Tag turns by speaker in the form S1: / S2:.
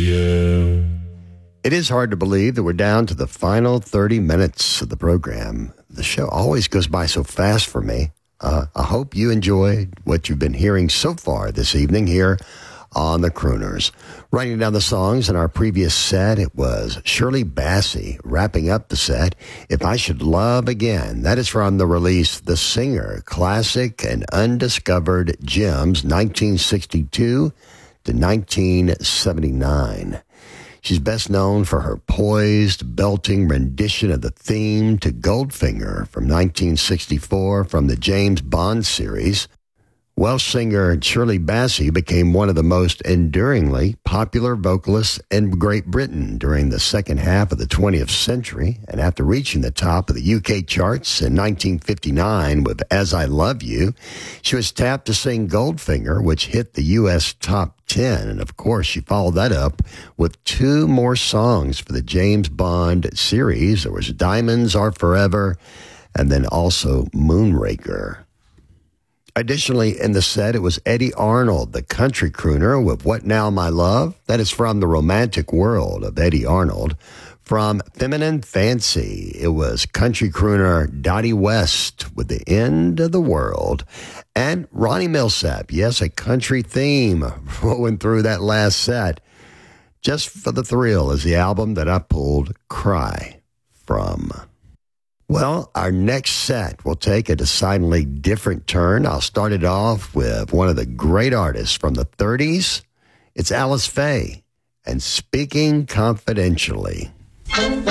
S1: Radio.
S2: It is hard to believe that we're down to the final 30 minutes of the program. The show always goes by so fast for me. I hope you enjoyed what you've been hearing so far this evening here on the Crooners. Writing down the songs in our previous set, it was Shirley Bassey wrapping up the set, If I Should Love Again. That is from the release The Singer, Classic and Undiscovered Gems, 1962 to 1979. She's best known for her poised, belting rendition of the theme to Goldfinger from 1964 from the James Bond series. Welsh singer Shirley Bassey became one of the most enduringly popular vocalists in Great Britain during the second half of the 20th century, and after reaching the top of the UK charts in 1959 with As I Love You, she was tapped to sing Goldfinger, which hit the US top 10, and of course she followed that up with two more songs for the James Bond series. There was Diamonds Are Forever, and then also Moonraker. Additionally, in the set, it was Eddie Arnold, the country crooner, with What Now, My Love? That is from The Romantic World of Eddie Arnold. From Feminine Fancy, it was country crooner Dottie West with The End of the World. And Ronnie Milsap, yes, a country theme rolling through that last set. Just for the Thrill is the album that I pulled Cry from. Well, our next set will take a decidedly different turn. I'll start it off with one of the great artists from the 30s. It's Alice Faye and Speaking Confidentially.